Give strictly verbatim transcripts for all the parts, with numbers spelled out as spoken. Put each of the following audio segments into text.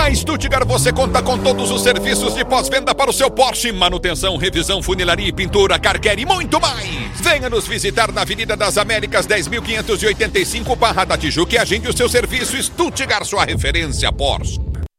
Na Stuttgart você conta com todos os serviços de pós-venda para o seu Porsche, manutenção, revisão, funilaria e pintura, car care e muito mais. Venha nos visitar na Avenida das Américas dez mil quinhentos e oitenta e cinco, Barra da Tijuca, e agende o seu serviço. Stuttgart, sua referência Porsche.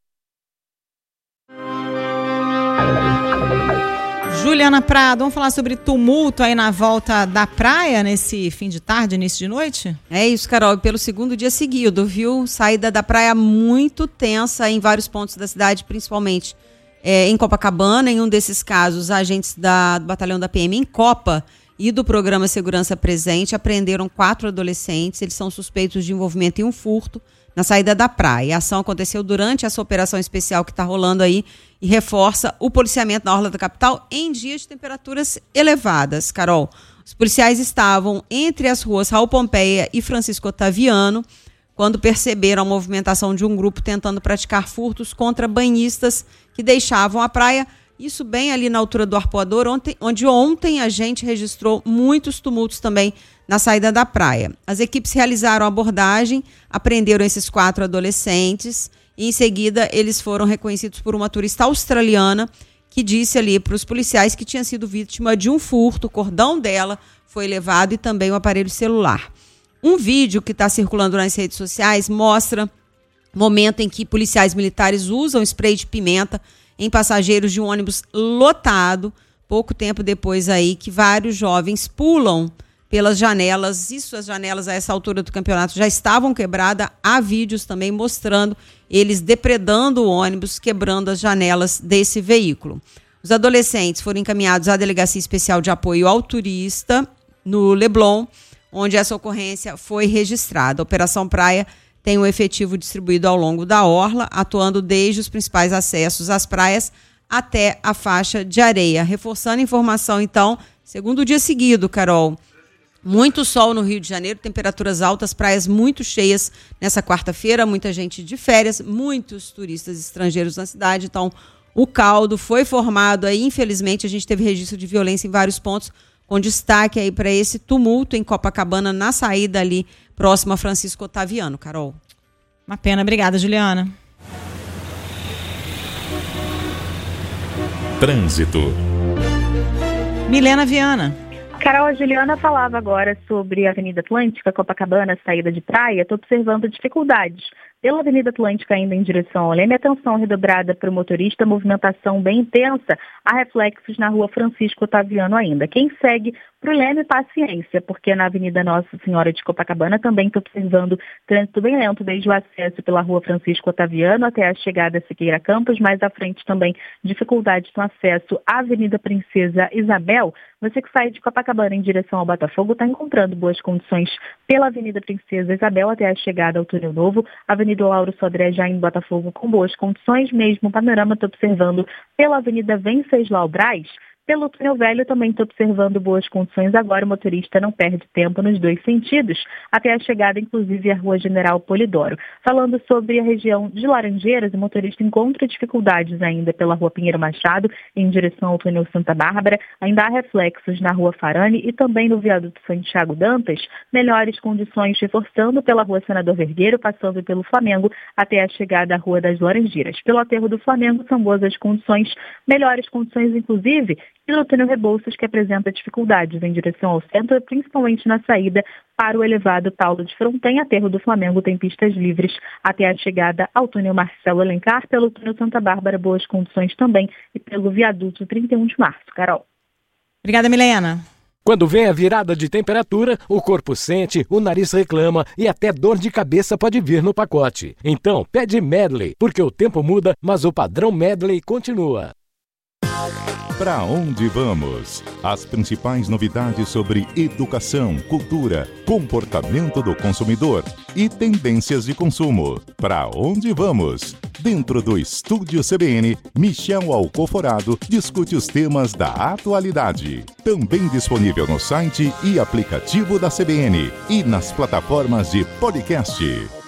Juliana Prado, vamos falar sobre tumulto aí na volta da praia nesse fim de tarde, início de noite? É isso, Carol, pelo segundo dia seguido, viu? Saída da praia muito tensa em vários pontos da cidade, principalmente é, em Copacabana. Em um desses casos, agentes da, do batalhão da P M em Copa e do programa Segurança Presente apreenderam quatro adolescentes. Eles são suspeitos de envolvimento em um furto na saída da praia. A ação aconteceu durante essa operação especial que está rolando aí e reforça o policiamento na orla da capital em dias de temperaturas elevadas. Carol, os policiais estavam entre as ruas Raul Pompeia e Francisco Otaviano quando perceberam a movimentação de um grupo tentando praticar furtos contra banhistas que deixavam a praia. Isso bem ali na altura do Arpoador, ontem, onde ontem a gente registrou muitos tumultos também na saída da praia. As equipes realizaram a abordagem, apreenderam esses quatro adolescentes e em seguida eles foram reconhecidos por uma turista australiana que disse ali para os policiais que tinha sido vítima de um furto. O cordão dela foi levado e também o aparelho celular. Um vídeo que está circulando nas redes sociais mostra o momento em que policiais militares usam spray de pimenta em passageiros de um ônibus lotado, pouco tempo depois aí que vários jovens pulam pelas janelas, e suas janelas a essa altura do campeonato já estavam quebradas. Há vídeos também mostrando eles depredando o ônibus, quebrando as janelas desse veículo. Os adolescentes foram encaminhados à Delegacia Especial de Apoio ao Turista, no Leblon, onde essa ocorrência foi registrada. A Operação Praia tem um efetivo distribuído ao longo da orla, atuando desde os principais acessos às praias até a faixa de areia. Reforçando a informação, então, segundo dia seguido, Carol, muito sol no Rio de Janeiro, temperaturas altas, praias muito cheias nessa quarta-feira, muita gente de férias, muitos turistas estrangeiros na cidade, então o caldo foi formado aí, infelizmente a gente teve registro de violência em vários pontos, com destaque aí para esse tumulto em Copacabana, na saída ali próximo a Francisco Otaviano, Carol. Uma pena, obrigada, Juliana. Trânsito. Milena Viana. Carol, a Juliana falava agora sobre a Avenida Atlântica, Copacabana, saída de praia. Estou observando dificuldades pela Avenida Atlântica, ainda em direção ao Leme. Atenção redobrada para o motorista, movimentação bem intensa. Há reflexos na rua Francisco Otaviano ainda. Quem segue para o Leme, paciência, porque na Avenida Nossa Senhora de Copacabana também estou observando trânsito bem lento, desde o acesso pela rua Francisco Otaviano até a chegada a Siqueira Campos. Mais à frente também dificuldades no acesso à Avenida Princesa Isabel. Você que sai de Copacabana em direção ao Botafogo está encontrando boas condições pela Avenida Princesa Isabel até a chegada ao Túnel Novo. Avenida Lauro Sodré já em Botafogo com boas condições. Mesmo panorama estou observando pela Avenida Venceslau Braz. Pelo Túnel Velho também estou observando boas condições. Agora o motorista não perde tempo nos dois sentidos, até a chegada, inclusive, à Rua General Polidoro. Falando sobre a região de Laranjeiras, o motorista encontra dificuldades ainda pela Rua Pinheiro Machado, em direção ao Túnel Santa Bárbara. Ainda há reflexos na Rua Farane e também no Viaduto Santiago Dantas. Melhores condições reforçando pela Rua Senador Vergueiro, passando pelo Flamengo, até a chegada à Rua das Laranjeiras. Pelo aterro do Flamengo são boas as condições, melhores condições, inclusive, pelo túnel Rebouças, que apresenta dificuldades em direção ao centro, principalmente na saída para o elevado Paulo de Fronten. Aterro do Flamengo tem pistas livres até a chegada ao túnel Marcelo Alencar. Pelo túnel Santa Bárbara, boas condições também. E pelo viaduto trinta e um de março. Carol. Obrigada, Milena. Quando vem a virada de temperatura, o corpo sente, o nariz reclama e até dor de cabeça pode vir no pacote. Então, pede Medley, porque o tempo muda, mas o padrão Medley continua. Pra onde vamos? As principais novidades sobre educação, cultura, comportamento do consumidor e tendências de consumo. Pra onde vamos? Dentro do Estúdio C B N, Michel Alcoforado discute os temas da atualidade. Também disponível no site e aplicativo da C B N e nas plataformas de podcast.